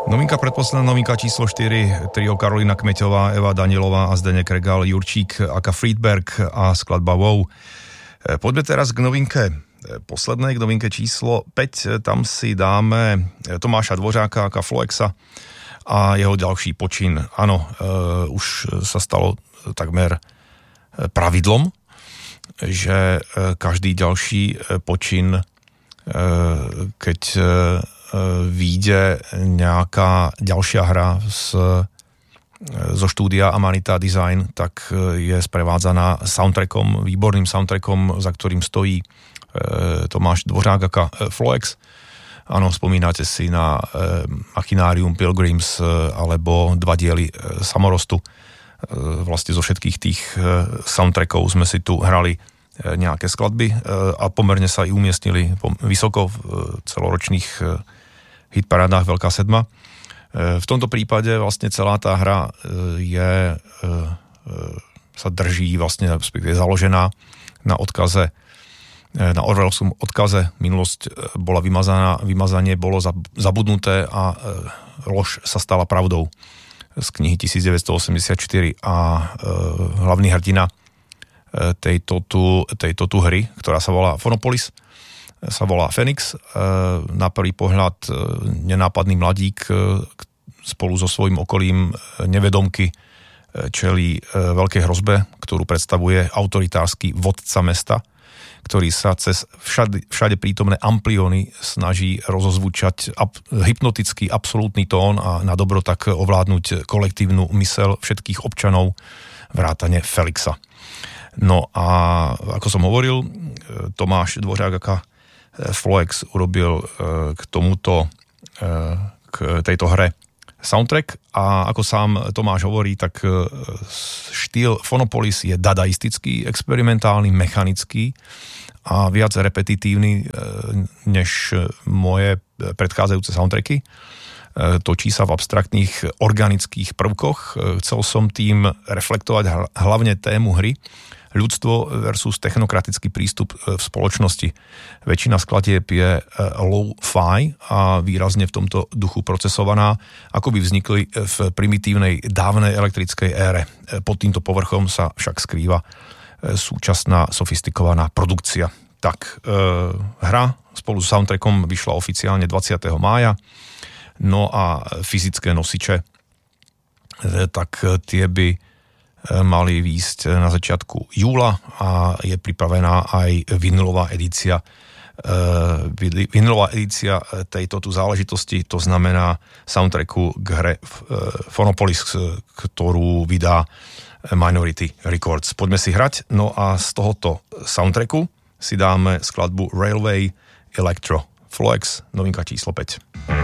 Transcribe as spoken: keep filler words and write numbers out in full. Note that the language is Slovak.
Novinka predposledná, novinka číslo štyri, trio Karolina Kmeťová, Eva Danilová a Zdeněk Regal, Jurčík, Aka Friedberg a skladba Wow. Poďme teraz k novinke poslednej, k novinke číslo päť. Tam si dáme Tomáša Dvořáka, Aka Floexa a jeho ďalší počin. Áno, uh, už sa stalo takmer pravidlom, že uh, každý ďalší počin, uh, keď uh, vyjde nejaká ďalšia hra z, zo štúdia Amanita Design, tak je sprevádzaná soundtrackom, výborným soundtrackom, za ktorým stojí Tomáš Dvořák aka Floex. Áno, spomínate si na Machinarium, Pilgrims alebo dva diely Samorostu. Vlastne zo všetkých tých soundtrackov sme si tu hrali nejaké skladby a pomerne sa i umiestnili vysoko v celoročných hitparádách Veľká sedma. V tomto prípade vlastne celá tá hra je, sa drží, vlastne je založená na odkaze, na Orwellovskom odkaze. Minulosť bola vymazaná, vymazanie bolo zabudnuté a lož sa stala pravdou z knihy devätnásťstoosemdesiatštyri a hlavný hrdina tejto tu, tejto tu hry, ktorá sa volá Phonopolis, sa volá Fenix. Na prvý pohľad nenápadný mladík spolu so svojím okolím nevedomky čelí veľkej hrozbe, ktorú predstavuje autoritársky vodca mesta, ktorý sa cez všade, všade prítomné amplióny snaží rozozvučať ab, hypnotický absolútny tón a na dobro tak ovládnuť kolektívnu myseľ všetkých občanov vrátane Felixa. No a ako som hovoril, Tomáš Dvořák aka Floex urobil k tomuto, k tejto hre soundtrack a ako sám Tomáš hovorí, tak štýl Phonopolis je dadaistický, experimentálny, mechanický a viac repetitívny než moje predchádzajúce soundtracky. Točí sa v abstraktných organických prvkoch. Chcel som tým reflektovať hlavne tému hry ľudstvo versus technokratický prístup v spoločnosti. Väčšina skladieb je low-fi a výrazne v tomto duchu procesovaná, ako by vznikli v primitívnej dávnej elektrickej ére. Pod týmto povrchom sa však skrýva súčasná sofistikovaná produkcia. Tak, e, hra spolu s soundtrackom vyšla oficiálne dvadsiateho mája, no a fyzické nosiče, e, tak tie by mali výjsť na začiatku júla a je pripravená aj vinylová edícia. Vinylová edícia tejto tu záležitosti, to znamená soundtracku k hre Phonopolis, ktorú vydá Minority Records. Poďme si hrať, no a z tohoto soundtracku si dáme skladbu Railway Electro. Floex, novinka číslo päť.